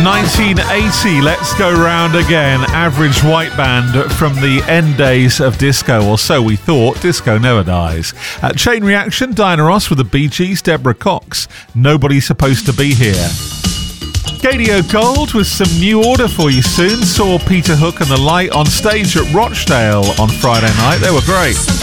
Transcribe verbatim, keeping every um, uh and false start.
nineteen eighty, Let's Go Round Again, Average White Band from the end days of disco, or so we thought. Disco never dies. Uh, Chain Reaction, Diana Ross with the Bee Gees, Deborah Cox, Nobody's Supposed to Be Here. Gadio Gold with some new order for you soon. Saw Peter Hook and the Light on stage at Rochdale on Friday night. They were great.